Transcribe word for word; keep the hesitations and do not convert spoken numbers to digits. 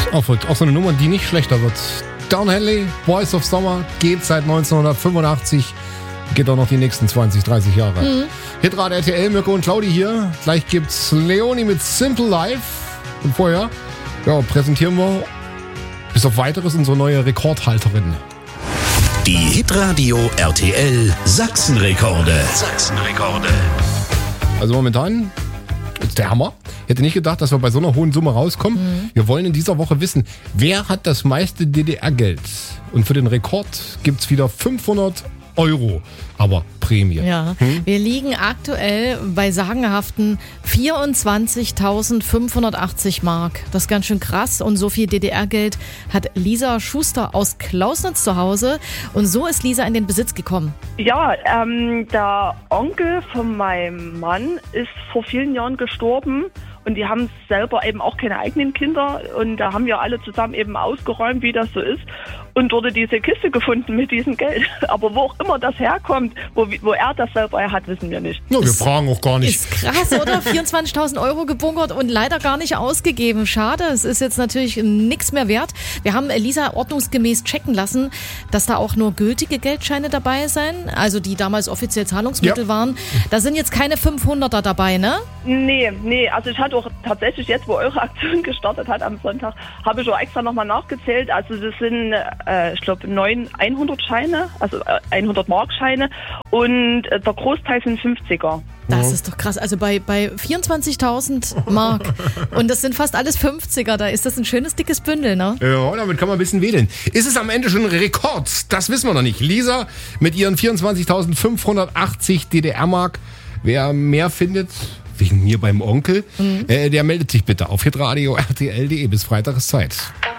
Auch, auch so eine Nummer, die nicht schlechter wird. Don Henley, Boys of Summer, geht seit neunzehnhundertfünfundachtzig, geht auch noch die nächsten zwanzig, dreißig Jahre. Mhm. Hitrad R T L, Mirko und Claudi hier. Gleich gibt's Leonie mit Simple Life. Und vorher, ja, präsentieren wir bis auf Weiteres unsere neue Rekordhalterin. Die Hitradio R T L Sachsenrekorde. Sachsenrekorde. Also momentan ist der Hammer. Ich hätte nicht gedacht, dass wir bei so einer hohen Summe rauskommen. Mhm. Wir wollen in dieser Woche wissen, wer hat das meiste D D R-Geld? Und für den Rekord gibt's wieder fünfhundert Euro, aber Prämie. Ja, hm? Wir liegen aktuell bei sagenhaften vierundzwanzigtausendfünfhundertachtzig Mark. Das ist ganz schön krass. Und so viel D D R-Geld hat Lisa Schuster aus Klausnitz zu Hause. Und so ist Lisa in den Besitz gekommen. Ja, ähm, der Onkel von meinem Mann ist vor vielen Jahren gestorben. Und die haben selber eben auch keine eigenen Kinder. Und da haben wir alle zusammen eben ausgeräumt, wie das so ist. Und wurde diese Kiste gefunden mit diesem Geld. Aber wo auch immer das herkommt, wo, wo er das selber hat, wissen wir nicht. Ja, wir ist, fragen auch gar nicht. Ist krass, oder? vierundzwanzigtausend Euro gebunkert und leider gar nicht ausgegeben. Schade, es ist jetzt natürlich nichts mehr wert. Wir haben Lisa ordnungsgemäß checken lassen, dass da auch nur gültige Geldscheine dabei sind. Also die damals offiziell Zahlungsmittel ja. waren. Da sind jetzt keine fünfhunderter dabei, ne? Nee, nee. Also ich hatte auch tatsächlich jetzt, wo eure Aktion gestartet hat am Sonntag, habe ich auch extra nochmal nachgezählt. Also das sind, äh, ich glaube, neun hundert-Scheine, also äh, hundert Mark Scheine und äh, der Großteil sind fünfziger. Das ist doch krass. Also bei, bei vierundzwanzigtausend Mark und das sind fast alles fünfziger, da ist das ein schönes dickes Bündel, ne? Ja, damit kann man ein bisschen wedeln. Ist es am Ende schon ein Rekord? Das wissen wir noch nicht. Lisa mit ihren vierundzwanzigtausendfünfhundertachtzig D D R-Mark. Wer mehr findet, wegen mir beim Onkel, mhm. äh, der meldet sich bitte auf hitradio punkt r t l punkt d e. Bis Freitag ist Zeit.